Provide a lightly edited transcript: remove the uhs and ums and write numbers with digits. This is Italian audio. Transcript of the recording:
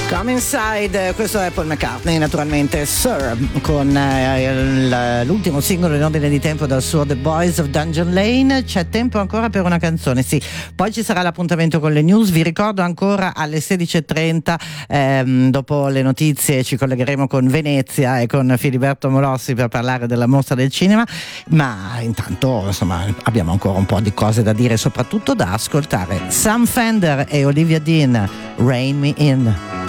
Come Inside, questo è Paul McCartney, naturalmente Sir, con l'ultimo singolo in ordine di tempo dal suo The Boys of Dungeon Lane. C'è tempo ancora per una canzone, sì, poi ci sarà l'appuntamento con le news. Vi ricordo ancora alle 16:30, dopo le notizie ci collegheremo con Venezia e con Filiberto Molossi per parlare della mostra del cinema, ma intanto insomma abbiamo ancora un po' di cose da dire, soprattutto da ascoltare. Sam Fender e Olivia Dean, Rain Me In.